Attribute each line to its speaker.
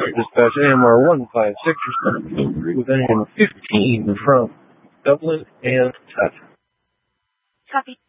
Speaker 1: Dispatch AMR 156, responding with NAM 15 from Dublin and Tut.
Speaker 2: Copy.